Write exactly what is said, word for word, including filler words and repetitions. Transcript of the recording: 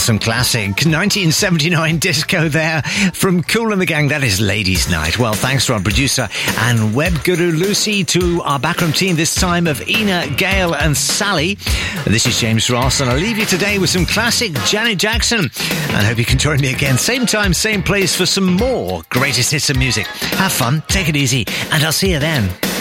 Awesome classic. nineteen seventy-nine disco there from Kool and the Gang. That is Ladies' Night. Well, thanks to our producer and web guru Lucy, to our backroom team this time of Ina, Gail and Sally. This is James Ross, and I'll leave you today with some classic Janet Jackson. And hope you can join me again, same time, same place, for some more greatest hits of music. Have fun, take it easy, and I'll see you then.